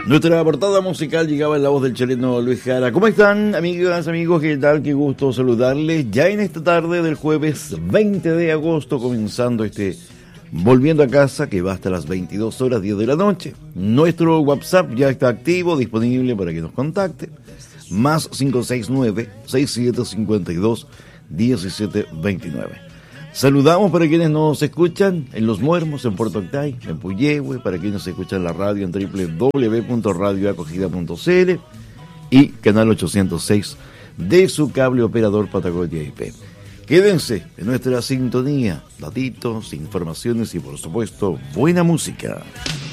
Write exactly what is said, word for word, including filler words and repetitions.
Nuestra portada musical llegaba en la voz del chileno Luis Jara. ¿Cómo están, amigas, amigos? ¿Qué tal? Qué gusto saludarles. Ya en esta tarde del jueves veinte de agosto, comenzando este Volviendo a Casa, que va hasta las veintidós horas, diez de la noche. Nuestro WhatsApp ya está activo, disponible para que nos contacte. Más cinco seis nueve, seis siete cinco dos, uno siete dos nueve. Saludamos para quienes nos escuchan en Los Muermos, en Puerto Octay, en Puyehue, para quienes nos escuchan la radio en doble u doble u doble u punto radio acogida punto c l y canal ochocientos seis de su cable operador Patagonia I P. Quédense en nuestra sintonía, datitos, informaciones y por supuesto buena música.